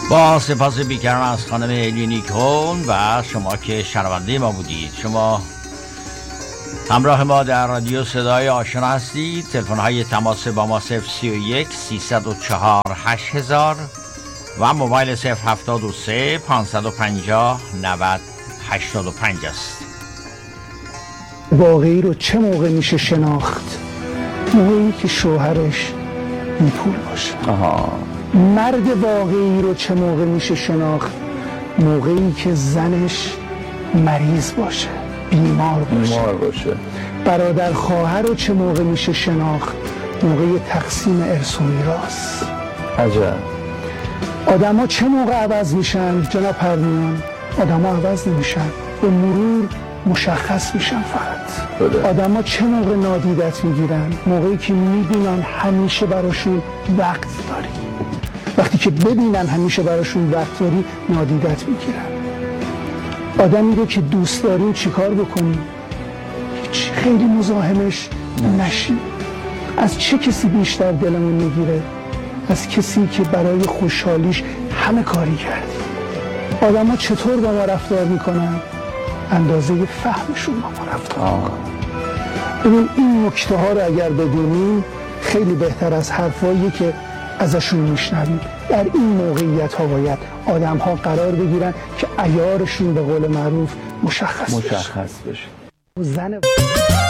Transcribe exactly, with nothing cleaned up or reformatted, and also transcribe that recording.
با سپاس بیکران از خانم الینی کون و شما که شنونده ما بودید. شما همراه ما در رادیو صدای آشنا هستید. تلفن های تماس با ما صفر سی و یک سیصد و چهار هشت هزار و موبایل صفر هفتاد و سه پانصد و پنجاه نود هشتاد و پنج است. واقعی رو چه موقع میشه شناخت؟ موقعی که شوهرش بی پول باشه. آها. مرد واقعی رو چه موقع میشه شناخت؟ موقعی که زنش مریض باشه، بیمار باشه. بیمار باشه. برادر خواهر رو چه موقع میشه شناخت؟ موقع تقسیم ارث و میراث. عجب. آدم ها چه موقع عوض میشن جناب پروین؟ آدم ها عوض نمیشن، به مرور مشخص میشن فقط. آدم ها چه موقع نادیدت میگیرن؟ موقعی که میبینن همیشه براشون وقت داری. وقتی که ببینن همیشه براشون وقت داری نادیدت میگیرن. آدمی رو که دوست داریم چیکار بکنیم؟ هیچ، خیلی مزاحمش نشیم. از چه کسی بیشتر دلمون میگیره؟ از کسی که برای خوشحالیش همه کاری کردی. آدم ها چطور با ما رفتار میکنن؟ اندازه فهمشون با ما رفتار میکنن. ببین این نکته ها رو اگر بدونیم خیلی بهتر از حرفایی که ازشون میشنویم. در این موقعیت ها باید آدم ها قرار بگیرن که عیارشون به قول معروف مشخص مشخص بشه. زن